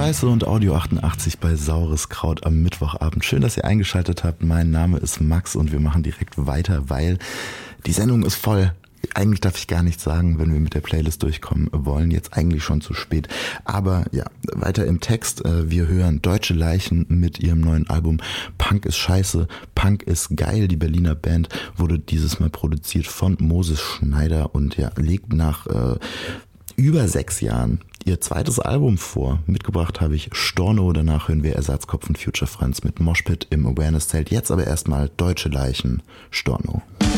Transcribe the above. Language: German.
Scheiße und Audio 88 bei Saures Kraut am Mittwochabend. Schön, dass ihr eingeschaltet habt. Mein Name ist Max und wir machen direkt weiter, weil die Sendung ist voll. Eigentlich darf ich gar nichts sagen, wenn wir mit der Playlist durchkommen wollen. Jetzt eigentlich schon zu spät. Aber ja, weiter im Text. Wir hören Deutsche Leichen mit ihrem neuen Album Punk ist scheiße, Punk ist geil. Die Berliner Band wurde dieses Mal produziert von Moses Schneider und ja, legt nach über 6 Jahren ihr zweites Album vor. Mitgebracht habe ich Storno, danach hören wir Ersatzkopf und Future Friends mit Moshpit im Awareness-Zelt. Jetzt aber erstmal Deutsche Leichen, Storno.